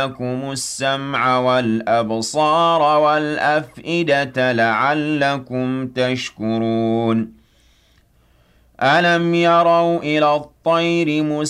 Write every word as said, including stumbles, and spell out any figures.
لكم السمع والأبصار والأفئدة لعلكم تشكرون ألم يروا إلى الطير